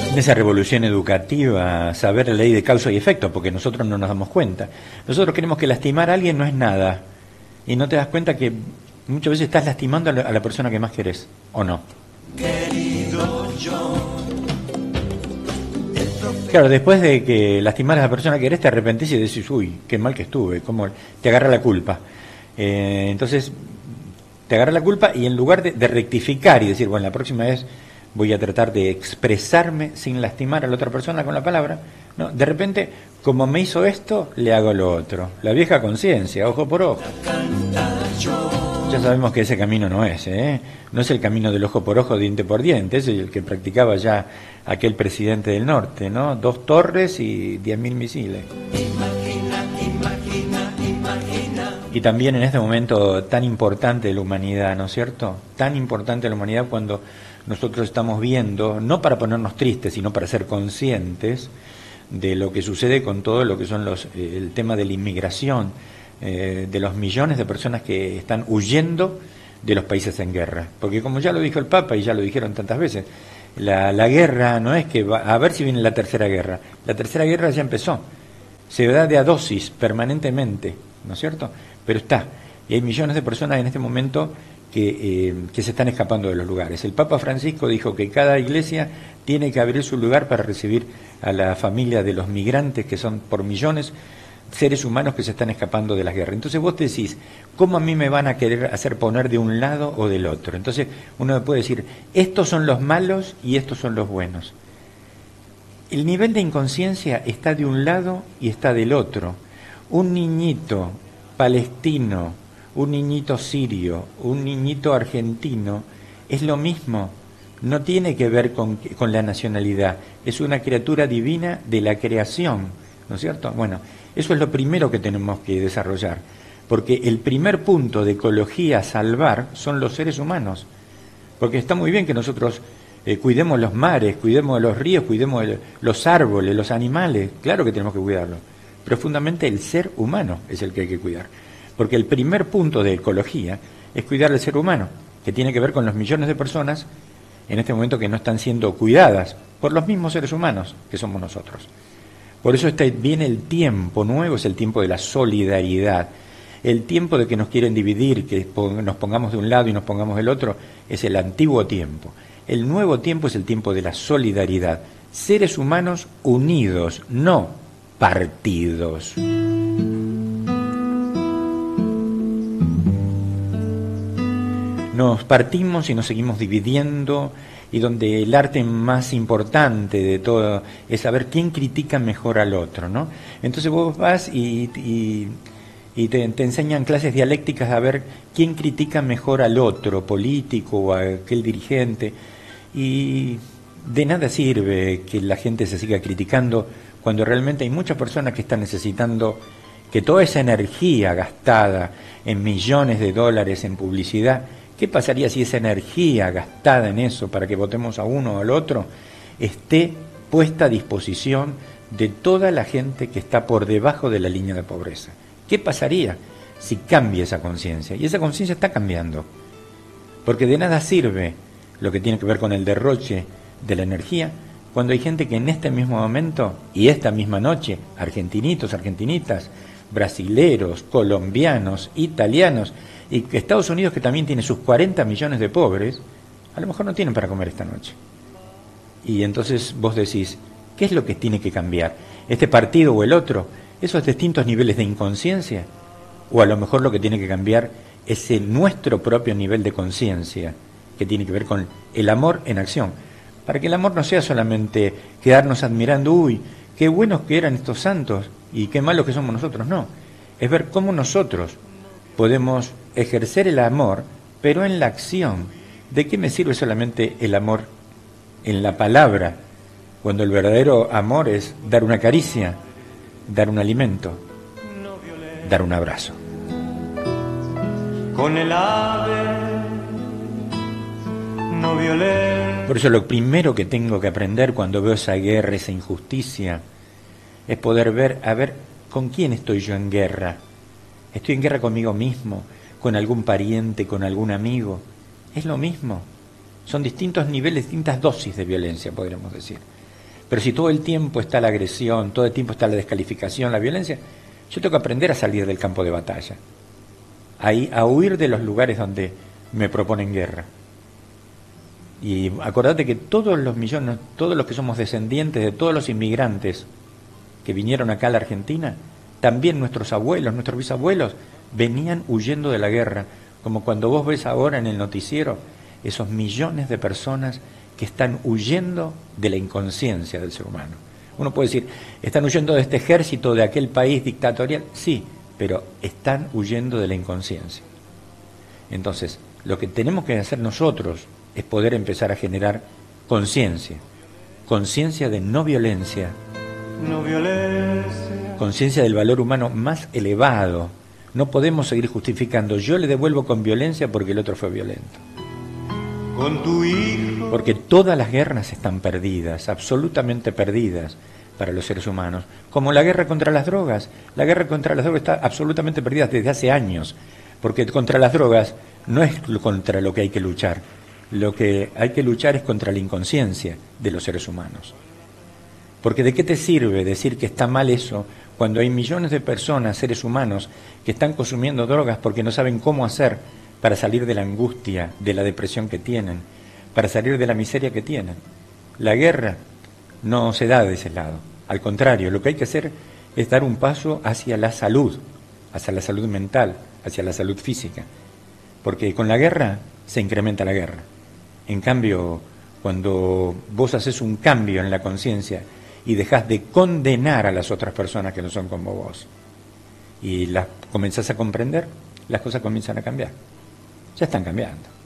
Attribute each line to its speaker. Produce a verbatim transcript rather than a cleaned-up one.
Speaker 1: En esa revolución educativa, saber la ley de causa y efecto, porque nosotros no nos damos cuenta. Nosotros creemos que lastimar a alguien no es nada, y no te das cuenta que muchas veces estás lastimando a la, a la persona que más querés, ¿o no? Querido yo. Claro, después de que lastimar a la persona que querés, te arrepentís y decís, uy, qué mal que estuve, cómo te agarra la culpa. Eh, entonces, te agarra la culpa y en lugar de, de rectificar y decir, bueno, la próxima vez voy a tratar de expresarme sin lastimar a la otra persona con la palabra, no, de repente, como me hizo esto, le hago lo otro. La vieja conciencia, ojo por ojo. Ya sabemos que ese camino no es, ¿eh? No es el camino del ojo por ojo, diente por diente, es el que practicaba ya aquel presidente del norte, ¿no? Dos torres y diez mil misiles. Imagina, imagina, imagina. Y también en este momento tan importante de la humanidad, ¿no es cierto? Tan importante de la humanidad cuando nosotros estamos viendo, no para ponernos tristes, sino para ser conscientes de lo que sucede con todo lo que son los, eh, el tema de la inmigración, eh, de los millones de personas que están huyendo de los países en guerra. Porque como ya lo dijo el Papa y ya lo dijeron tantas veces, la, la guerra no es que va, a ver si viene la tercera guerra. La tercera guerra ya empezó. Se da de a dosis permanentemente, ¿no es cierto? Pero está. Y hay millones de personas en este momento que, eh, que se están escapando de los lugares. El Papa Francisco dijo que cada iglesia tiene que abrir su lugar para recibir a la familia de los migrantes, que son por millones seres humanos que se están escapando de las guerras. Entonces vos decís, ¿cómo a mí me van a querer hacer poner de un lado o del otro? Entonces uno puede decir, estos son los malos y estos son los buenos. El nivel de inconsciencia está de un lado y está del otro. Un niñito palestino, un niñito sirio, un niñito argentino, es lo mismo. No tiene que ver con, con la nacionalidad. Es una criatura divina de la creación, ¿no es cierto? Bueno, eso es lo primero que tenemos que desarrollar, porque el primer punto de ecología a salvar son los seres humanos, porque está muy bien que nosotros eh, cuidemos los mares, cuidemos los ríos, cuidemos el, los árboles, los animales, claro que tenemos que cuidarlos, pero fundamentalmente el ser humano es el que hay que cuidar, porque el primer punto de ecología es cuidar al ser humano, que tiene que ver con los millones de personas en este momento que no están siendo cuidadas por los mismos seres humanos que somos nosotros. Por eso está, viene el tiempo nuevo, es el tiempo de la solidaridad. El tiempo de que nos quieren dividir, que nos pongamos de un lado y nos pongamos del otro, es el antiguo tiempo. El nuevo tiempo es el tiempo de la solidaridad. Seres humanos unidos, no partidos. Nos partimos y nos seguimos dividiendo, y donde el arte más importante de todo es saber quién critica mejor al otro, ¿no? Entonces vos vas y, y, y te, te enseñan clases dialécticas a ver quién critica mejor al otro, político o a aquel dirigente, y de nada sirve que la gente se siga criticando cuando realmente hay muchas personas que están necesitando que toda esa energía gastada en millones de dólares en publicidad, ¿qué pasaría si esa energía gastada en eso para que votemos a uno o al otro esté puesta a disposición de toda la gente que está por debajo de la línea de pobreza? ¿Qué pasaría si cambia esa conciencia? Y esa conciencia está cambiando, porque de nada sirve lo que tiene que ver con el derroche de la energía cuando hay gente que en este mismo momento y esta misma noche, argentinitos, argentinitas, brasileros, colombianos, italianos, y que Estados Unidos, que también tiene sus cuarenta millones de pobres, a lo mejor no tienen para comer esta noche. Y entonces vos decís, ¿qué es lo que tiene que cambiar? ¿Este partido o el otro? ¿Esos distintos niveles de inconsciencia? O a lo mejor lo que tiene que cambiar es el nuestro propio nivel de conciencia, que tiene que ver con el amor en acción. Para que el amor no sea solamente quedarnos admirando, uy, qué buenos que eran estos santos y qué malos que somos nosotros, no. Es ver cómo nosotros podemos ejercer el amor, pero en la acción. ¿De qué me sirve solamente el amor en la palabra, cuando el verdadero amor es dar una caricia, dar un alimento, dar un abrazo?
Speaker 2: Con el ave no violé.
Speaker 1: Por eso lo primero que tengo que aprender cuando veo esa guerra, esa injusticia, es poder ver, a ver, ¿con quién estoy yo en guerra? ¿Estoy en guerra conmigo mismo? ¿Con algún pariente? ¿Con algún amigo? Es lo mismo. Son distintos niveles, distintas dosis de violencia, podríamos decir. Pero si todo el tiempo está la agresión, todo el tiempo está la descalificación, la violencia, yo tengo que aprender a salir del campo de batalla, a, a huir de los lugares donde me proponen guerra. Y acordate que todos los millones, todos los que somos descendientes de todos los inmigrantes que vinieron acá a la Argentina, también nuestros abuelos, nuestros bisabuelos, venían huyendo de la guerra, como cuando vos ves ahora en el noticiero esos millones de personas que están huyendo de la inconsciencia del ser humano. Uno puede decir, ¿están huyendo de este ejército, de aquel país dictatorial? Sí, pero están huyendo de la inconsciencia. Entonces, lo que tenemos que hacer nosotros es poder empezar a generar conciencia, conciencia de no violencia,
Speaker 2: no violencia,
Speaker 1: conciencia del valor humano más elevado. No podemos seguir justificando, yo le devuelvo con violencia porque el otro fue violento.
Speaker 2: Con tu hijo.
Speaker 1: Porque todas las guerras están perdidas, absolutamente perdidas para los seres humanos. Como la guerra contra las drogas. La guerra contra las drogas está absolutamente perdida desde hace años. Porque contra las drogas no es contra lo que hay que luchar. Lo que hay que luchar es contra la inconsciencia de los seres humanos. Porque ¿de qué te sirve decir que está mal eso cuando hay millones de personas, seres humanos, que están consumiendo drogas porque no saben cómo hacer para salir de la angustia, de la depresión que tienen, para salir de la miseria que tienen? La guerra no se da de ese lado. Al contrario, lo que hay que hacer es dar un paso hacia la salud, hacia la salud mental, hacia la salud física. Porque con la guerra se incrementa la guerra. En cambio, cuando vos haces un cambio en la conciencia y dejás de condenar a las otras personas que no son como vos, y las comenzás a comprender, las cosas comienzan a cambiar. Ya están cambiando.